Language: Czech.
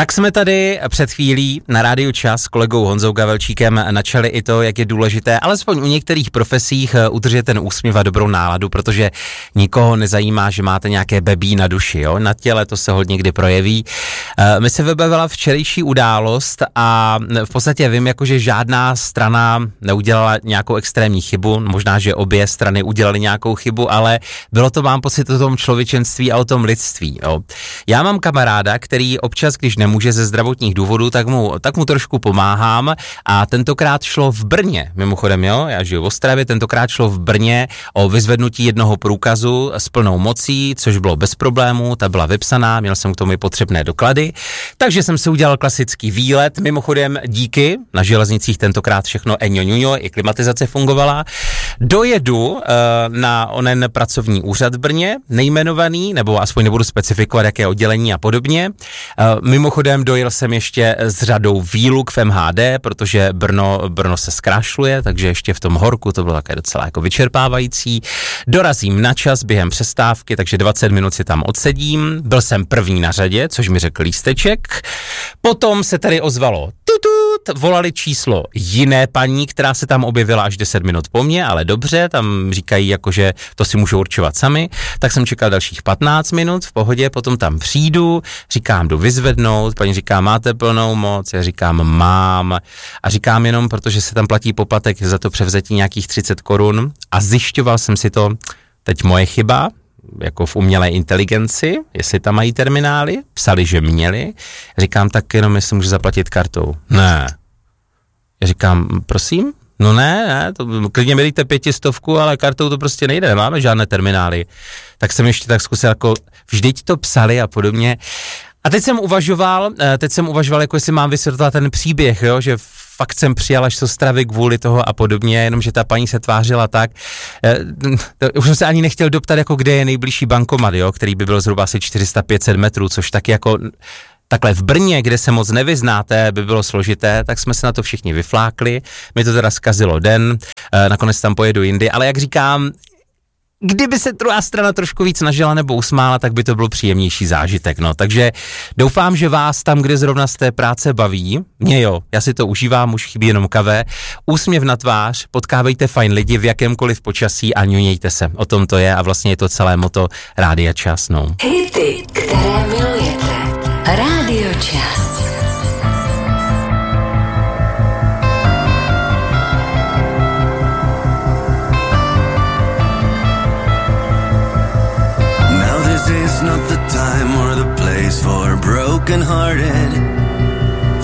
Tak jsme tady před chvílí na Rádiu Čas s kolegou Honzou Gavelčíkem načali i to, jak je důležité, alespoň u některých profesích, udržet ten úsměv a dobrou náladu, protože nikoho nezajímá, že máte nějaké bebí na duši, jo? Na těle to se hodně kdy projeví. Mi se vybavila včerejší událost a v podstatě vím, že žádná strana neudělala nějakou extrémní chybu, možná, že obě strany udělaly nějakou chybu, ale bylo to, mám pocit, o tom člověčenství a o tom lidství. Jo? Já mám kamaráda, který občas, když nemůže ze zdravotních důvodů, tak mu trošku pomáhám a tentokrát šlo v Brně, mimochodem, jo, já žiju v Ostravě, tentokrát šlo v Brně o vyzvednutí jednoho průkazu s plnou mocí, což bylo bez problémů, ta byla vypsaná, měl jsem k tomu i potřebné doklady, takže jsem si udělal klasický výlet, mimochodem díky, na železnicích tentokrát všechno eňoňuňo, i klimatizace fungovala, dojedu na onen pracovní úřad v Brně, nejmenovaný, nebo aspoň nebudu specifikovat, jaké oddělení a podobně. Mimochodem dojel jsem ještě s řadou výluk v MHD, protože Brno se zkrášluje, takže ještě v tom horku to bylo také docela jako vyčerpávající. Dorazím na čas během přestávky, takže 20 minut si tam odsedím. Byl jsem první na řadě, což mi řekl lísteček. Potom se tady ozvalo volali číslo jiné paní, která se tam objevila až 10 minut po mně, ale dobře, tam říkají že to si můžou určovat sami, tak jsem čekal dalších 15 minut v pohodě, potom tam přijdu, říkám, jdu vyzvednout, paní říká, máte plnou moc, já říkám, mám a říkám jenom, protože se tam platí poplatek za to převzetí nějakých 30 korun a zjišťoval jsem si to, teď moje chyba, jako v umělé inteligenci, jestli tam mají terminály, psali, že měli. Říkám, tak jenom jestli můžu zaplatit kartou. Ne. Já říkám, prosím? No ne, to, klidně mi dejte 500, ale kartou to prostě nejde, nemáme žádné terminály. Tak jsem ještě tak zkusil, vždyť to psali a podobně. A teď jsem uvažoval, jestli mám vysvětlovat ten příběh, jo, že fakt jsem přijal až z Ostravy kvůli toho a podobně, jenomže ta paní se tvářila tak. Už jsem se ani nechtěl doptat, kde je nejbližší bankomat, jo, který by byl zhruba asi 400-500 metrů, což taky takhle v Brně, kde se moc nevyznáte, by bylo složité, tak jsme se na to všichni vyflákli. Mi to teda zkazilo den, nakonec tam pojedu jindy, ale jak říkám, kdyby se druhá strana trošku víc nažila nebo usmála, tak by to byl příjemnější zážitek, no. Takže doufám, že vás tam, kde zrovna z té práce baví, mě jo, já si to užívám, už chybí jenom kafe, úsměv na tvář, potkávejte fajn lidi v jakémkoliv počasí a ňunějte se. O tom to je a vlastně je to celé moto Rádia Čas, no. Hity, které milujete. Rádio Čas. This is not the time or the place for broken-hearted